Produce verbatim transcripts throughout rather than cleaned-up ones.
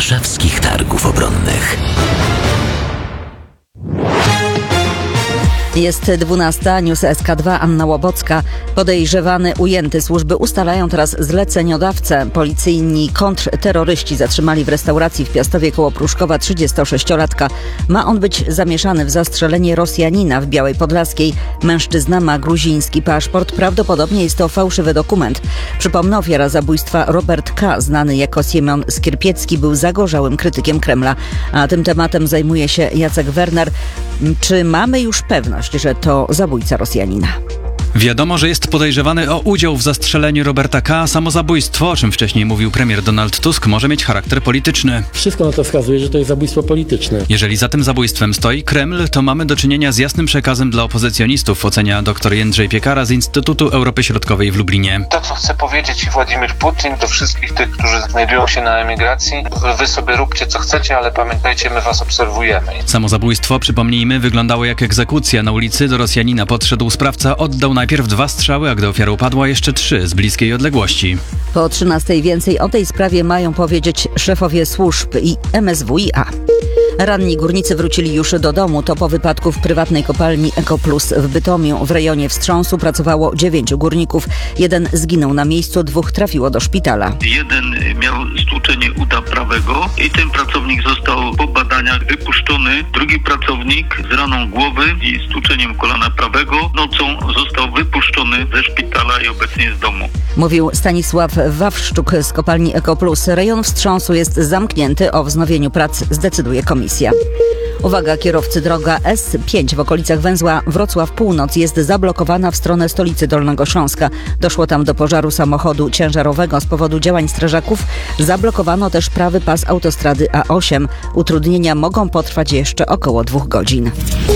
warszawskich targów obronnych. Jest dwunasta, news S K dwa, Anna Łobocka. Podejrzewany ujęty służby ustalają teraz zleceniodawcę. Policyjni kontrterroryści zatrzymali w restauracji w Piastowie koło Pruszkowa trzydziestosześciolatka. Ma on być zamieszany w zastrzelenie Rosjanina w Białej Podlaskiej. Mężczyzna ma gruziński paszport. Prawdopodobnie jest to fałszywy dokument. Przypomnę, ofiara zabójstwa Robert K., znany jako Siemion Skierpiecki, był zagorzałym krytykiem Kremla. A tym tematem zajmuje się Jacek Werner. Czy mamy już pewność, że to zabójca Rosjanina? Wiadomo, że jest podejrzewany o udział w zastrzeleniu Roberta K. Samozabójstwo, o czym wcześniej mówił premier Donald Tusk, może mieć charakter polityczny. Wszystko na to wskazuje, że to jest zabójstwo polityczne. Jeżeli za tym zabójstwem stoi Kreml, to mamy do czynienia z jasnym przekazem dla opozycjonistów, ocenia dr Jędrzej Piekara z Instytutu Europy Środkowej w Lublinie. To, co chce powiedzieć Władimir Putin do wszystkich tych, którzy znajdują się na emigracji, wy sobie róbcie co chcecie, ale pamiętajcie, my was obserwujemy. Samozabójstwo, przypomnijmy, wyglądało jak egzekucja. Na ulicy do Rosjanina podszedł sprawca, oddał najpierw dwa strzały, a gdy ofiara upadła, jeszcze trzy z bliskiej odległości. Po trzynastej więcej o tej sprawie mają powiedzieć szefowie służb i M S W i A. Ranni górnicy wrócili już do domu. To po wypadku w prywatnej kopalni Ekoplus w Bytomiu. W rejonie wstrząsu pracowało dziewięciu górników. Jeden zginął na miejscu, dwóch trafiło do szpitala. Jeden miał stłuczenie uda prawego i ten pracownik został po badaniach wypuszczony. Drugi pracownik z raną głowy i stłuczeniem kolana prawego nocą został wypuszczony ze szpitala i obecnie jest w domu. Mówił Stanisław Wawrszczuk z kopalni Ekoplus. Rejon wstrząsu jest zamknięty. O wznowieniu prac zdecyduje komisja. Uwaga, kierowcy, droga S pięć w okolicach węzła Wrocław Północ jest zablokowana w stronę stolicy Dolnego Śląska. Doszło tam do pożaru samochodu ciężarowego. Z powodu działań strażaków zablokowano też prawy pas autostrady A osiem. Utrudnienia mogą potrwać jeszcze około dwóch godzin.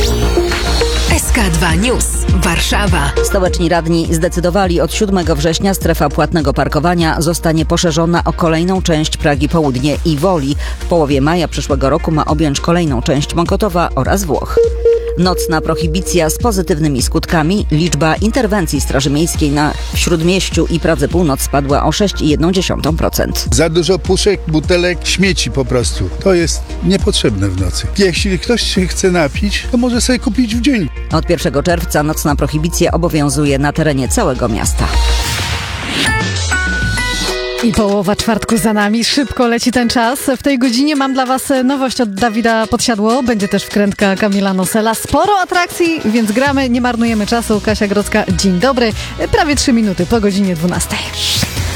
S K dwa News. Warszawa. Stołeczni radni zdecydowali, od siódmego września strefa płatnego parkowania zostanie poszerzona o kolejną część Pragi Południe i Woli. W połowie maja przyszłego roku ma objąć kolejną część Mokotowa oraz Włoch. Nocna prohibicja z pozytywnymi skutkami. Liczba interwencji Straży Miejskiej na Śródmieściu i Pradze Północ spadła o sześć przecinek jeden procent. Za dużo puszek, butelek, śmieci po prostu. To jest niepotrzebne w nocy. Jeśli ktoś się chce napić, to może sobie kupić w dzień. Od pierwszego czerwca nocna prohibicja obowiązuje na terenie całego miasta. I połowa czwartku za nami. Szybko leci ten czas. W tej godzinie mam dla was nowość od Dawida Podsiadło. Będzie też wkrętka Kamila Nosela. Sporo atrakcji, więc gramy, nie marnujemy czasu. Kasia Grodzka, dzień dobry. Prawie trzy minuty po godzinie dwunastej.